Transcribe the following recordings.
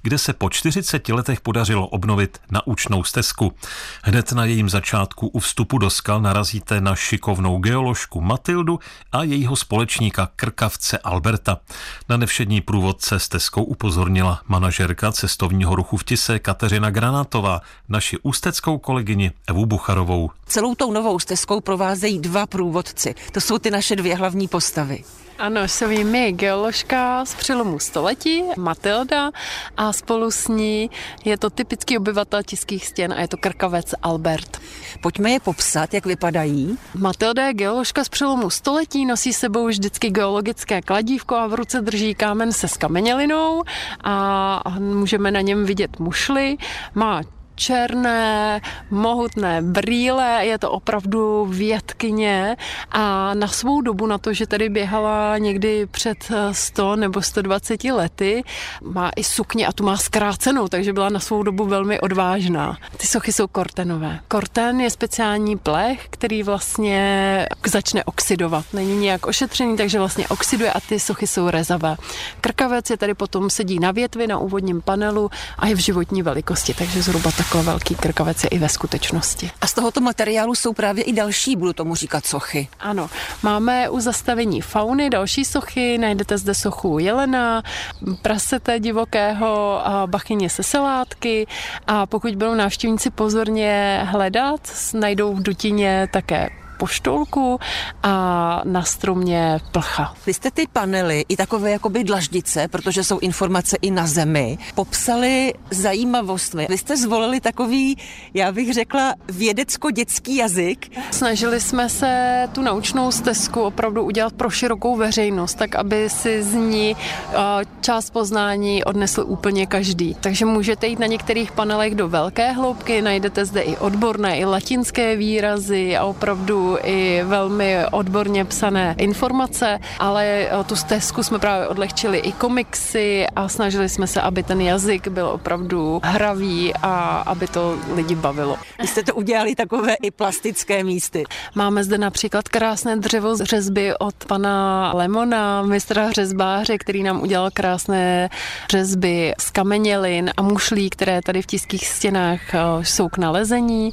kde se po 40 letech podařilo obnovit naučnou stezku. Hned na jejím začátku u vstupu do skal narazíte na šikovnou geoložku Matildu a jejího společníka krkavce Alberta. Na nevšední průvodce stezkou upozornila manažerka cestovního ruchu v Tise Kateřina Granátová, naši ústeckou kolegyni Evu Bucharovou. Celou tou novou stezkou provázejí 2 průvodci. To jsou ty naše 2 hlavní postavy. Ano, jsou jimi geoložka z přelomu století, Matilda, a spolu s ní je to typický obyvatel Tiských stěn a je to krkavec Albert. Pojďme je popsat, jak vypadají. Matilda je geoložka z přelomu století, nosí sebou vždycky geologické kladívko a v ruce drží kámen se skamenělinou a můžeme na něm vidět mušly. Má černé, mohutné brýle, je to opravdu vědkyně a na svou dobu, na to, že tady běhala někdy před 100 nebo 120 lety, má i sukně a tu má zkrácenou, takže byla na svou dobu velmi odvážná. Ty sochy jsou kortenové. Korten je speciální plech, který vlastně začne oxidovat. Není nějak ošetřený, takže vlastně oxiduje a ty sochy jsou rezavé. Krkavec je tady potom sedí na větvi, na úvodním panelu a je v životní velikosti, takže zhruba takový velký krkavec je i ve skutečnosti. A z tohoto materiálu jsou právě i další, budu tomu říkat, sochy. Ano, máme u zastavení fauny další sochy, najdete zde sochu jelena, prasete divokého a bachyně seselátky a pokud budou návštěvníci pozorně hledat, najdou v dutině také poštolku a na stromě plcha. Vy jste ty panely i takové jakoby dlaždice, protože jsou informace i na zemi, popsali zajímavostmi. Vy jste zvolili takový, já bych řekla, vědecko-dětský jazyk. Snažili jsme se tu naučnou stezku opravdu udělat pro širokou veřejnost, tak aby si z ní část poznání odnesl úplně každý. Takže můžete jít na některých panelech do velké hloubky, najdete zde i odborné, i latinské výrazy a opravdu i velmi odborně psané informace, ale tu stezku jsme právě odlehčili i komiksy a snažili jsme se, aby ten jazyk byl opravdu hravý a aby to lidi bavilo. Vy jste to udělali takové i plastické místy. Máme zde například krásné dřevo z řezby od pana Lemona, mistra řezbáře, který nám udělal krásné řezby z kamenělin a mušlí, které tady v Tiských stěnách jsou k nalezení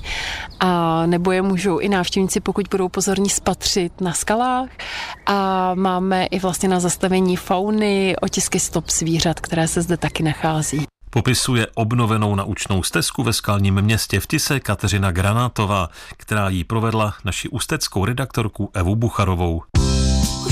a nebo je můžou i návštěvníci, pokud budou pozorní, spatřit na skalách a máme i vlastně na zastavení fauny otisky stop zvířat, které se zde taky nachází. Popisuje obnovenou naučnou stezku ve skalním městě v Tise Kateřina Granátová, která jí provedla naši ústeckou redaktorku Evu Bucharovou.